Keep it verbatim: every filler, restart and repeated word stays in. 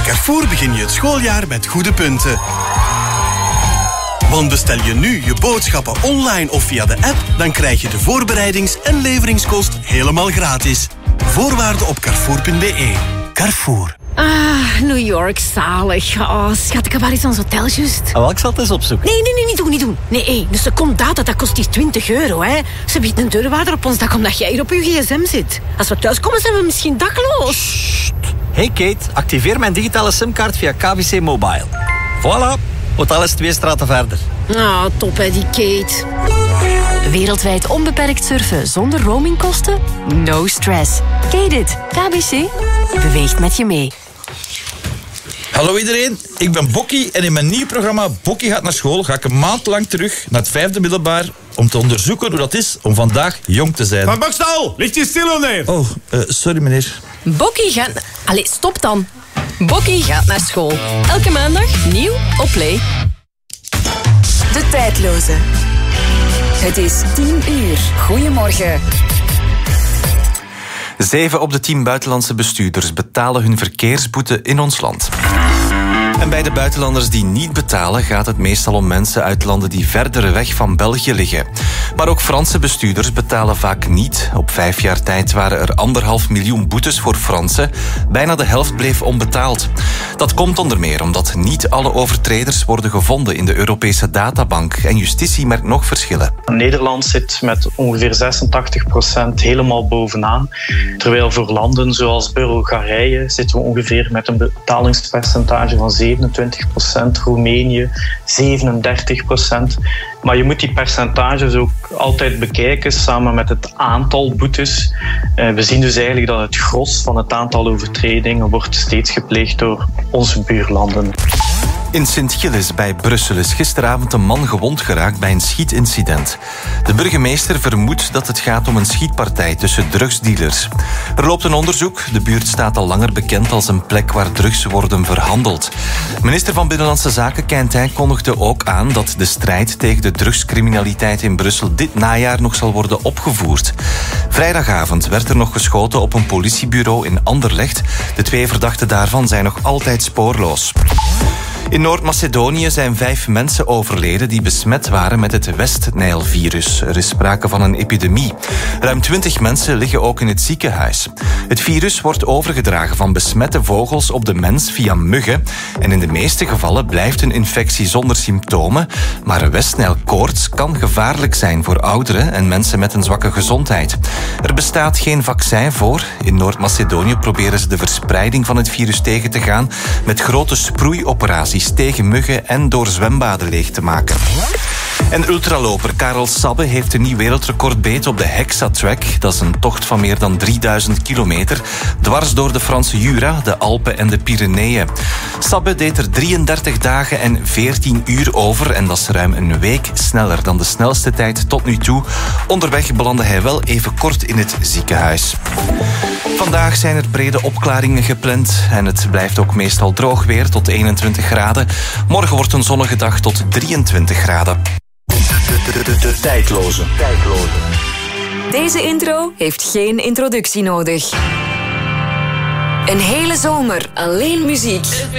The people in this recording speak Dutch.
Carrefour begin je het schooljaar met goede punten. Want bestel je nu je boodschappen online of via de app, dan krijg je de voorbereidings- en leveringskost helemaal gratis. Voorwaarden op carrefour punt b e. Carrefour. Ah, New York, zalig. Oh, schat, ik heb waar eens ons hotel juist. Oh, wel, ik zal het eens opzoeken. Nee, nee, nee, niet doen, niet doen. Nee, hey, dus de comdata, dat kost die twintig euro, hè. Ze biedt een deurwaarder op ons dak omdat jij hier op je gsm zit. Als we thuis komen, zijn we misschien dakloos. Sst. Hey Kate, activeer mijn digitale simkaart via K B C Mobile. Voilà, hotel is twee straten verder. Ah, oh, top hè, die Kate. Wereldwijd onbeperkt surfen zonder roamingkosten? No stress. Kate it. K B C beweegt met je mee. Hallo iedereen, ik ben Bokkie en in mijn nieuw programma Bokkie gaat naar school ga ik een maand lang terug naar het vijfde middelbaar om te onderzoeken hoe dat is om vandaag jong te zijn. Van Bokstal, ligt je stil neer? Oh, uh, sorry meneer. Bokkie gaat... Allee, stop dan. Bokkie gaat naar school. Elke maandag nieuw op Play. De tijdloze. Het is tien uur. Goedemorgen. Zeven op de tien buitenlandse bestuurders betalen hun verkeersboete in ons land. En bij de buitenlanders die niet betalen gaat het meestal om mensen uit landen die verder weg van België liggen. Maar ook Franse bestuurders betalen vaak niet. Op vijf jaar tijd waren er anderhalf miljoen boetes voor Fransen. Bijna de helft bleef onbetaald. Dat komt onder meer omdat niet alle overtreders worden gevonden in de Europese databank. En justitie merkt nog verschillen. Nederland zit met ongeveer zesentachtig procent helemaal bovenaan. Terwijl voor landen zoals Bulgarije zitten we ongeveer met een betalingspercentage van zevenentwintig procent, Roemenië zevenendertig procent. Maar je moet die percentages ook altijd bekijken samen met het aantal boetes. We zien dus eigenlijk dat het gros van het aantal overtredingen wordt steeds gepleegd door onze buurlanden. In Sint-Gilles bij Brussel is gisteravond een man gewond geraakt bij een schietincident. De burgemeester vermoedt dat het gaat om een schietpartij tussen drugsdealers. Er loopt een onderzoek. De buurt staat al langer bekend als een plek waar drugs worden verhandeld. Minister van Binnenlandse Zaken Quintin kondigde ook aan dat de strijd tegen de drugscriminaliteit in Brussel dit najaar nog zal worden opgevoerd. Vrijdagavond werd er nog geschoten op een politiebureau in Anderlecht. De twee verdachten daarvan zijn nog altijd spoorloos. In Noord-Macedonië zijn vijf mensen overleden die besmet waren met het West-Nijl-virus. Er is sprake van een epidemie. Ruim twintig mensen liggen ook in het ziekenhuis. Het virus wordt overgedragen van besmette vogels op de mens via muggen. En in de meeste gevallen blijft een infectie zonder symptomen. Maar een West-Nijl-koorts kan gevaarlijk zijn voor ouderen en mensen met een zwakke gezondheid. Er bestaat geen vaccin voor. In Noord-Macedonië proberen ze de verspreiding van het virus tegen te gaan met grote sproeioperaties tegen muggen en door zwembaden leeg te maken. En ultraloper Karel Sabbe heeft een nieuw wereldrecord beet op de Hexatrack. Dat is een tocht van meer dan drieduizend kilometer, dwars door de Franse Jura, de Alpen en de Pyreneeën. Sabbe deed er drieëndertig dagen en veertien uur over en dat is ruim een week sneller dan de snelste tijd tot nu toe. Onderweg belandde hij wel even kort in het ziekenhuis. Vandaag zijn er brede opklaringen gepland en het blijft ook meestal droog weer tot eenentwintig graden. Morgen wordt een zonnige dag tot drieëntwintig graden. De, de, de, de tijdloze. tijdloze. Deze intro heeft geen introductie nodig. Een hele zomer alleen muziek.